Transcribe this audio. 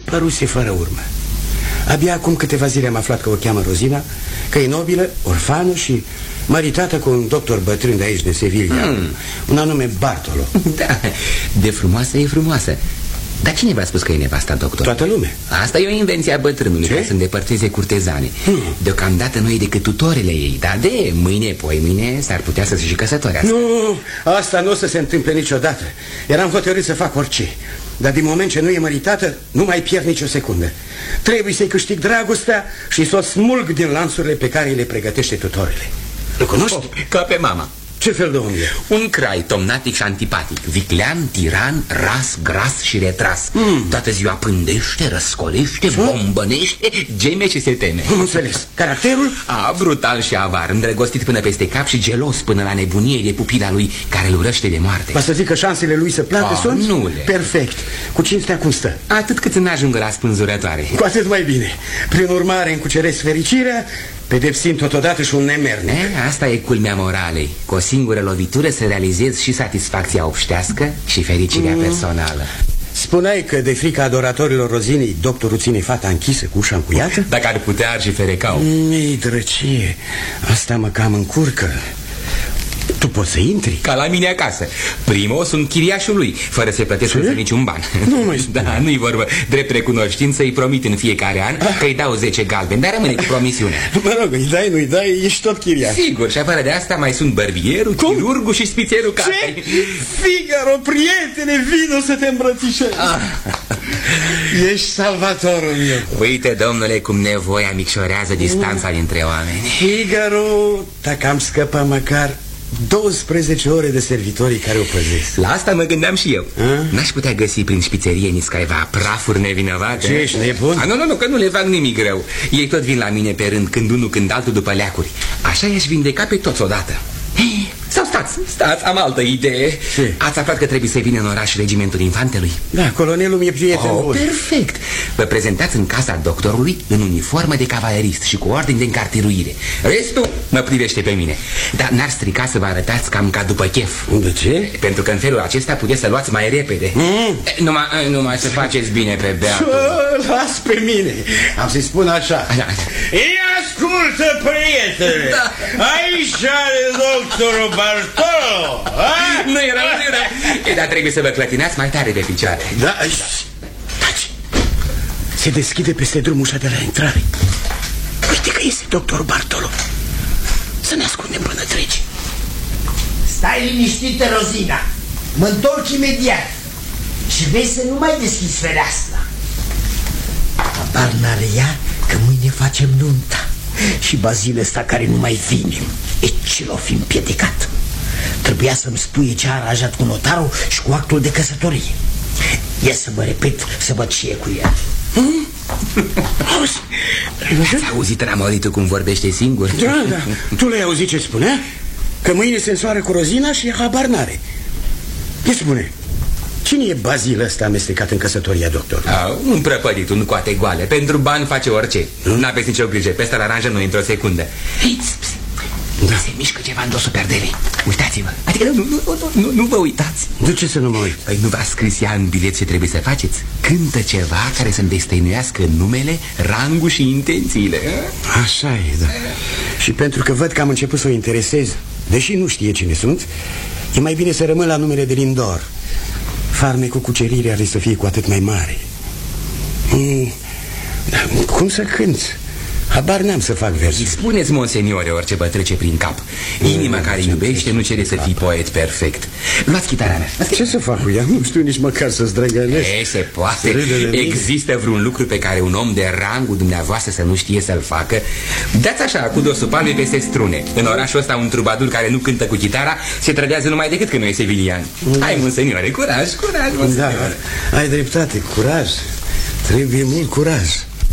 dispăruse fără urmă. Abia acum câteva zile am aflat că o cheamă Rozina, că e nobilă, orfană și maritată cu un doctor bătrân de aici, de Sevilla, un anume Bartolo. Da, de frumoasă e frumoasă. Dar cine v-a spus că e nevasta, doctor? Toată lumea. Asta e o invenție a bătrânului, ca să îndepărteze curtezane. Deocamdată nu e decât tutorele ei. Dar de mâine, poimâine, s-ar putea să se și căsătorească. Nu, asta nu o să se întâmple niciodată. Eram hotărât să fac orice. Dar din moment ce nu e măritată, nu mai pierd nicio secundă. Trebuie să-i câștig dragostea și să o smulg din lanțurile pe care le pregătește tutorele. Îl cunoști? Ca pe mama. Ce fel de om e? Un crai tomnatic și antipatic, viclean, tiran, ras, gras și retras. Toată ziua pândește, răscolește, bombănește, geme și se teme. Înțeles. Caracterul? Brutal și avar, îndrăgostit până peste cap și gelos până la nebunie de pupila lui, care îl urăște de moarte. Va să zic că șansele lui să plate sunt? Nule. Perfect. Cu cinstea cum stă? Atât cât să n-ajungă la spânzurătoare. Cu atât mai bine. Prin urmare îmi cuceresc fericirea, pedepsind totodată și un nemernic. Asta e culmea moralei. Cu o singură lovitură să realizezi și satisfacția obștească și fericirea personală. Spuneai că de frica adoratorilor Rozinei doctorul ține fata închisă cu ușa încuiată? Dacă ar putea, ar și ferecau. Ei, drăcie, asta mă cam încurcă. Tu poți să intri? Ca la mine acasă. Primul sunt chiriașul lui, fără să plătesc niciun ban. Nu mai spune. Da, nu-i vorbă. Drept recunoștință îi promit în fiecare an că îi dau 10 galbeni, dar rămâne cu promisiunea. Mă rog, îi dai, nu-i dai, ești tot chiriaș. Sigur, și afară de asta mai sunt bărbierul, chirurgul și spițerul casei. Ce? Figaro, prietene, vino să te îmbrățișezi. Ești salvatorul meu. Uite, domnule, cum nevoia micșorează distanța dintre oameni. Figaro, dacă am scăpat măcar 12 ore de servitorii care o păzesc. La asta mă gândeam și eu. N-aș putea găsi prin șpițerie nici careva prafuri nevinovate. Ce, ești nebun? Nu, că nu le fac nimic greu. Ei tot vin la mine pe rând, când unul, când altul, după leacuri. Așa i-aș vindeca pe toți odată. Sau stați, am altă idee. Ce? Ați aflat că trebuie să vină în oraș regimentul infantelui? Da, colonelul mi-e prieten bun. Perfect. Vă prezentați în casa doctorului în uniformă de cavalerist și cu ordin de încartiruire. Restul mă privește pe mine. Dar n-ar strica să vă arătați cam ca după chef. De ce? Pentru că în felul acesta puteți să luați mai repede. Numai să faceți bine pe beatul. Las pe mine. Am să-i spun așa. Ei, ascultă, prietene. Aici are doctorul Bartolo. Nu era. Dar trebuie să vă clătinați mai tare de picioare. Da, taci. Se deschide peste drum ușa de la intrare. Uite că este doctorul Bartolo. Să ne ascundem până treci. Stai liniștită, Rozina. Mă întorc imediat. Și vezi să nu mai deschizi fereastra. Habar n-are ea că mâine facem nunta. Și Bazile ăsta care nu mai vine, e ce l-o fi împiedicat. Trebuia să-mi spui ce a aranjat cu notarul și cu actul de căsătorie. Ia să mă repet, să văd ce e cu ea. Ați auzit ramoritul cum vorbește singur? Da. Tu l-ai auzit ce spunea? Că mâine se însoară cu Rozina și habar n-are. Ce spune? Cine e Bazil ăsta amestecat în căsătoria doctorului? Un prăpădit, un coate goale. Pentru bani face orice. N-aveți nicio grijă, pe ăsta l-aranjăm noi într-o secundă. Se mișcă ceva în dosul perdelei. Uitați-vă. Adică nu vă uitați. De ce să nu mă uit? Păi nu v-a scris ea în bilet ce trebuie să faceți? Cântă ceva care să-mi destăinuiască numele, rangul și intențiile. Așa e, da. Și pentru că văd că am început să o interesez, deși nu știe cine sunt, e mai bine să rămân la numele de Lindor. Farmecul cuceririi are să fie cu atât mai mare. Cum să cânt? Habar n-am să fac versuri. Spuneți, monseniore, orice vă trece prin cap. Inima care iubește nu cere să fii poet perfect. Luați chitara mea. Ce să fac cu ea? Nu știu nici măcar să zdrăgănesc. Se poate. Există vreun lucru pe care un om de rangul dumneavoastră să nu știe să-l facă? Dați așa, cu dosul palmei peste strune. În orașul ăsta un trubadur care nu cântă cu chitara se trădează numai decât când nu e sevilian. Hai, monseniore, curaj, monseniore. Da, ai dreptate, curaj. Trebuie mult curaj.